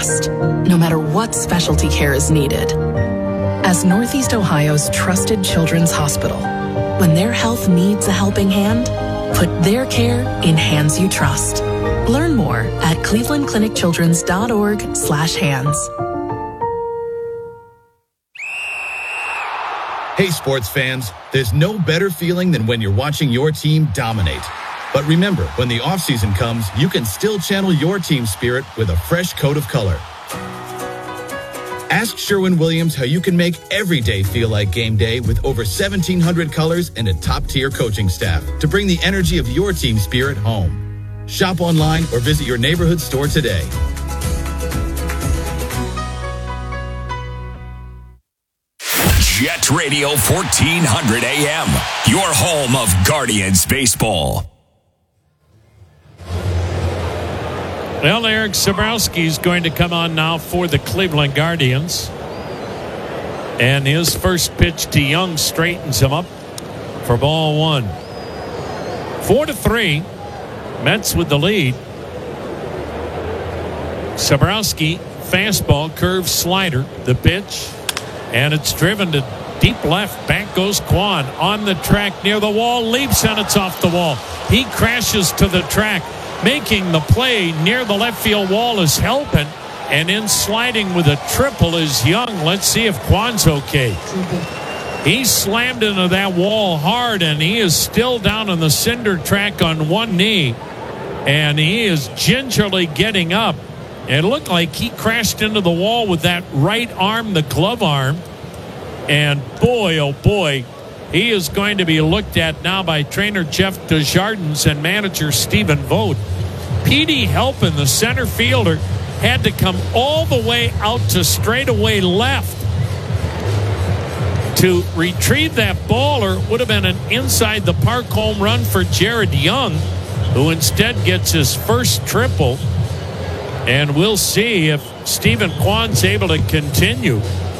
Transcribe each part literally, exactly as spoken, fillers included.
trust, no matter what specialty care is needed. As Northeast Ohio's trusted children's hospital, when their health needs a helping hand, put their care in hands you trust. Learn more at cleveland clinic children's dot org slash hands. Hey, sports fans, there's no better feeling than when you're watching your team dominate. But remember, when the offseason comes, you can still channel your team spirit with a fresh coat of color. Ask Sherwin-Williams how you can make every day feel like game day with over seventeen hundred colors and a top-tier coaching staff to bring the energy of your team spirit home. Shop online or visit your neighborhood store today. Jet Radio fourteen hundred A M, your home of Guardians baseball. Well, Eric Sabrowski is going to come on now for the Cleveland Guardians. And his first pitch to Young straightens him up for ball one. Four to three. Mets with the lead. Sabrowski, fastball, curve, slider. The pitch. And it's driven to deep left. Back goes Kwan on the track near the wall. Leaps and it's off the wall. He crashes to the track. Making the play near the left field wall is Helpin, and in sliding with a triple is Young. Let's see if Kwan's okay. He slammed into that wall hard, and he is still down on the cinder track on one knee, and he is gingerly getting up. It looked like he crashed into the wall with that right arm, the glove arm, and boy, oh boy, he is going to be looked at now by trainer Jeff Desjardins and manager Stephen Vogt. P D Helpin, the center fielder, had to come all the way out to straightaway left to retrieve that ball, or it would have been an inside the park home run for Jared Young, who instead gets his first triple. And we'll see if Stephen Kwan's able to continue.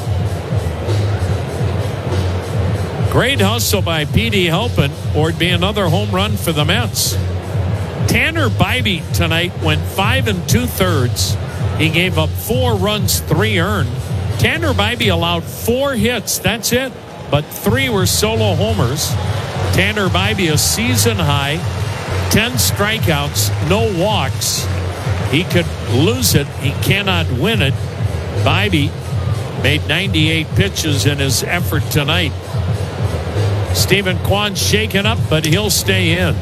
Great hustle by P D Helpin, or it'd be another home run for the Mets. Tanner Bybee tonight went five and two thirds. He gave up four runs, three earned. Tanner Bybee allowed four hits. That's it. But three were solo homers. Tanner Bybee a season high, ten strikeouts, no walks. He could lose it. He cannot win it. Bybee made ninety-eight pitches in his effort tonight. Stephen Kwan shaken up, but he'll stay in.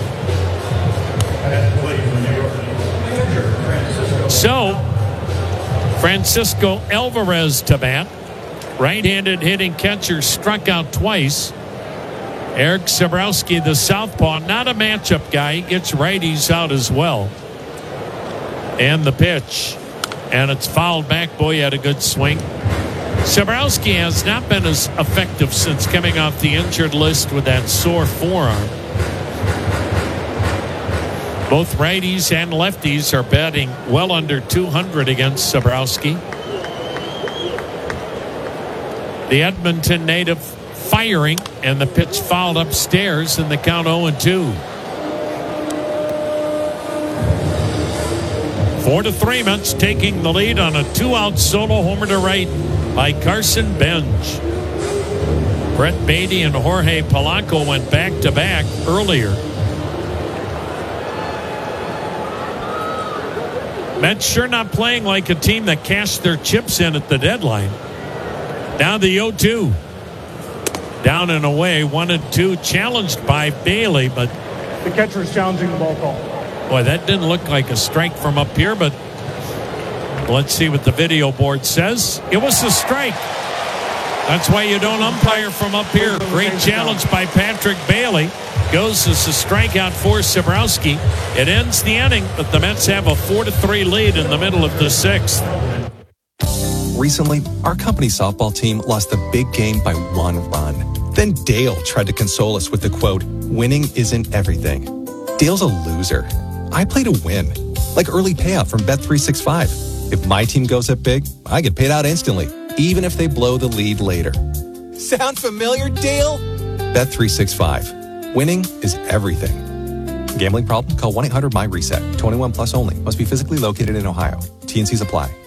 So, Francisco Alvarez to bat. Right-handed hitting catcher struck out twice. Eric Sabrowski, the southpaw, not a matchup guy. He gets righties out as well. And the pitch. And it's fouled back. Boy, he had a good swing. Sabrowski has not been as effective since coming off the injured list with that sore forearm. Both righties and lefties are batting well under two hundred against Sabrowski. The Edmonton native firing, and the pitch fouled upstairs, and the count oh and two. Four to three, Mets taking the lead on a two-out solo homer to right by Carson Bench. Brett Beatty and Jorge Polanco went back-to-back earlier. Mets sure not playing like a team that cashed their chips in at the deadline. Down the oh two. Down and away, one and two, challenged by Bailey, but the catcher is challenging the ball call. Boy, that didn't look like a strike from up here, but let's see what the video board says. It was a strike. That's why you don't umpire from up here. Great challenge by Patrick Bailey. Goes as a strikeout for Sabrowski. It ends the inning, but the Mets have a four to three lead in the middle of the sixth. Recently, our company softball team lost the big game by one run. Then Dale tried to console us with the quote, "Winning isn't everything." Dale's a loser. I play to win, like early payout from Bet three sixty-five. If my team goes up big, I get paid out instantly, even if they blow the lead later. Sound familiar, Dale? Bet three sixty-five. Winning is everything. Gambling problem? Call one eight hundred M Y RESET. twenty-one plus only. Must be physically located in Ohio. T and C's apply.